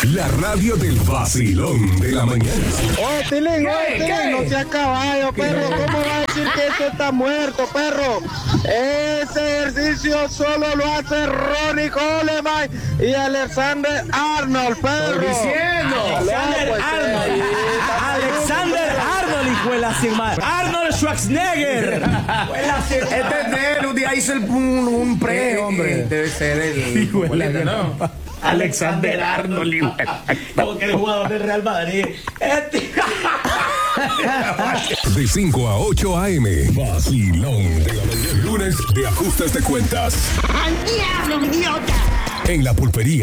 La radio del vacilón de la mañana. Tilín, no sea caballo, perro. ¿Cómo va a decir que eso está muerto, perro? Ese ejercicio solo lo hace Ronnie Coleman y Alexander Arnold, perro. Alexander Arnold, hijo de la sin madre. Arnold Schwarzenegger. Este es de él, un día hizo un pre, hombre. Debe ser el Hijo de la ¿no? Alexander Arnold. Como que eres jugador del Real Madrid. De 5 a 8 a.m. Vacilón de la mañana. Lunes de ajustes de cuentas. ¡Al diablo, idiota! En la pulpería.